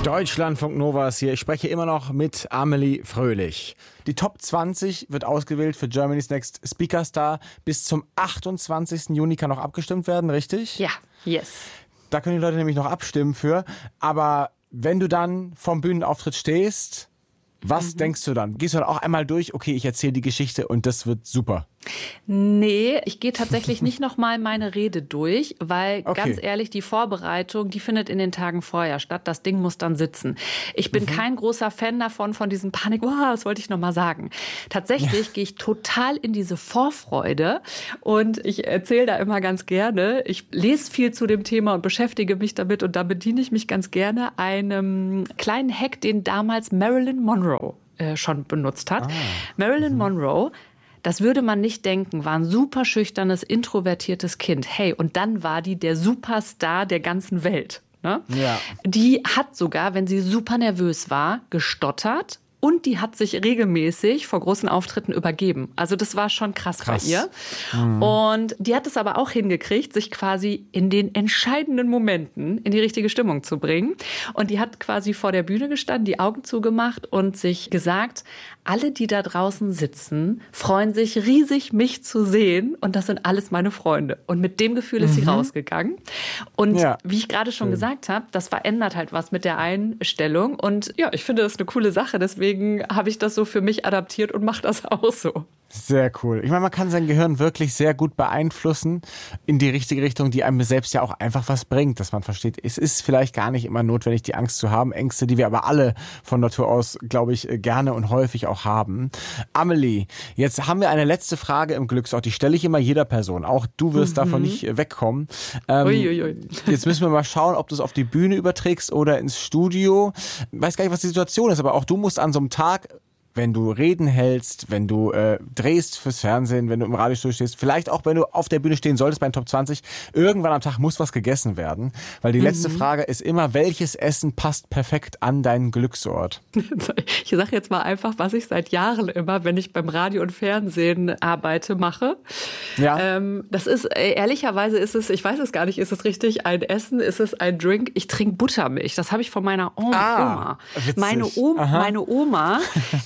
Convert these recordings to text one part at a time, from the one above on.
Deutschlandfunk Nova ist hier. Ich spreche immer noch mit Amelie Fröhlich. Die Top 20 wird ausgewählt für Germany's Next Speaker Star. Bis zum 28. Juni kann noch abgestimmt werden, richtig? Ja, yes. Da können die Leute nämlich noch abstimmen für. Aber wenn du dann vom Bühnenauftritt stehst, was denkst du dann? Gehst du dann auch einmal durch, okay, ich erzähle die Geschichte und das wird super? Nee, ich gehe tatsächlich nicht nochmal meine Rede durch, weil ganz ehrlich, die Vorbereitung, die findet in den Tagen vorher statt. Das Ding muss dann sitzen. Ich bin kein großer Fan von diesem Panik, das wollte ich nochmal sagen. Tatsächlich gehe ich total in diese Vorfreude und ich erzähle da immer ganz gerne. Ich lese viel zu dem Thema und beschäftige mich damit und da bediene ich mich ganz gerne einem kleinen Hack, den damals Marilyn Monroe schon benutzt hat. Marilyn Monroe, das würde man nicht denken, war ein super schüchternes, introvertiertes Kind. Hey, und dann war die der Superstar der ganzen Welt. Ne? Ja. Die hat sogar, wenn sie super nervös war, gestottert. Und die hat sich regelmäßig vor großen Auftritten übergeben. Also das war schon krass. Bei ihr. Und die hat es aber auch hingekriegt, sich quasi in den entscheidenden Momenten in die richtige Stimmung zu bringen. Und die hat quasi vor der Bühne gestanden, die Augen zugemacht und sich gesagt, alle, die da draußen sitzen, freuen sich riesig, mich zu sehen. Und das sind alles meine Freunde. Und mit dem Gefühl ist sie rausgegangen. Und wie ich gerade schon gesagt habe, das verändert halt was mit der Einstellung. Und ja, ich finde das eine coole Sache. Deswegen habe ich das so für mich adaptiert und mache das auch so. Sehr cool. Ich meine, man kann sein Gehirn wirklich sehr gut beeinflussen in die richtige Richtung, die einem selbst ja auch einfach was bringt, dass man versteht, es ist vielleicht gar nicht immer notwendig, die Angst zu haben. Ängste, die wir aber alle von Natur aus, glaube ich, gerne und häufig auch haben. Amelie, jetzt haben wir eine letzte Frage im Glücksort. Die stelle ich immer jeder Person. Auch du wirst davon nicht wegkommen. Jetzt müssen wir mal schauen, ob du es auf die Bühne überträgst oder ins Studio. Ich weiß gar nicht, was die Situation ist, aber auch du musst an so einem Tag, wenn du Reden hältst, wenn du drehst fürs Fernsehen, wenn du im Radiostudio stehst, vielleicht auch, wenn du auf der Bühne stehen solltest bei den Top 20, irgendwann am Tag muss was gegessen werden. Weil die letzte Frage ist immer, welches Essen passt perfekt an deinen Glücksort? Ich sage jetzt mal einfach, was ich seit Jahren immer, wenn ich beim Radio und Fernsehen arbeite, mache. Ja. Das ist, ehrlicherweise ist es, ich weiß es gar nicht, ist es richtig ein Essen, ist es ein Drink? Ich trinke Buttermilch. Das habe ich von meiner Oma. Witzig. Meine Oma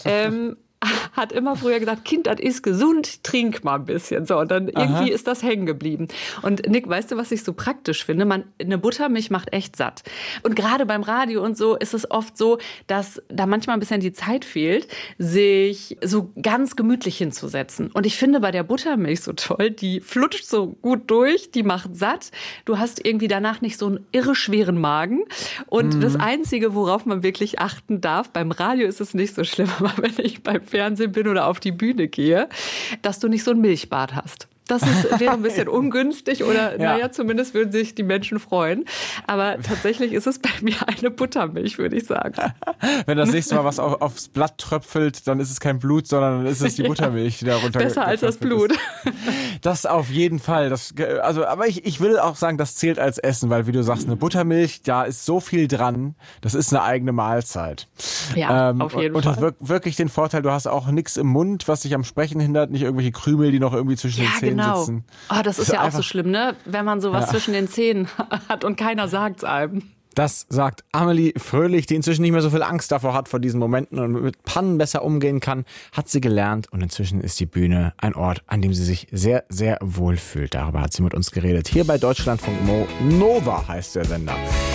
hat immer früher gesagt, Kind, das ist gesund, trink mal ein bisschen. So, und dann irgendwie ist das hängen geblieben. Und Nick, weißt du, was ich so praktisch finde? Eine Buttermilch macht echt satt. Und gerade beim Radio und so ist es oft so, dass da manchmal ein bisschen die Zeit fehlt, sich so ganz gemütlich hinzusetzen. Und ich finde bei der Buttermilch so toll, die flutscht so gut durch, die macht satt. Du hast irgendwie danach nicht so einen irre schweren Magen. Und das Einzige, worauf man wirklich achten darf, beim Radio ist es nicht so schlimm, aber wenn ich beim Fernsehen bin oder auf die Bühne gehe, dass du nicht so ein Milchbad hast. Das wäre ein bisschen ungünstig oder naja, zumindest würden sich die Menschen freuen. Aber tatsächlich ist es bei mir eine Buttermilch, würde ich sagen. Wenn das nächste Mal was aufs Blatt tröpfelt, dann ist es kein Blut, sondern dann ist es die Buttermilch, die da runter. Besser als das Blut. Das auf jeden Fall. Aber ich würde auch sagen, das zählt als Essen, weil wie du sagst, eine Buttermilch, da ist so viel dran. Das ist eine eigene Mahlzeit. Ja, auf jeden Fall. Und hat wirklich den Vorteil, du hast auch nichts im Mund, was dich am Sprechen hindert, nicht irgendwelche Krümel, die noch irgendwie zwischen den Zähnen sitzen. Oh, das ist ja auch so schlimm, ne? Wenn man sowas zwischen den Zähnen hat und keiner sagt's einem. Das sagt Amelie Fröhlich, die inzwischen nicht mehr so viel Angst davor hat, vor diesen Momenten und mit Pannen besser umgehen kann, hat sie gelernt und inzwischen ist die Bühne ein Ort, an dem sie sich sehr, sehr wohl fühlt. Darüber hat sie mit uns geredet. Hier bei Deutschlandfunk Nova heißt der Sender.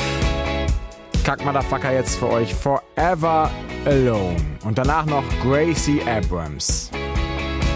Kack Motherfucker jetzt für euch Forever Alone und danach noch Gracie Abrams.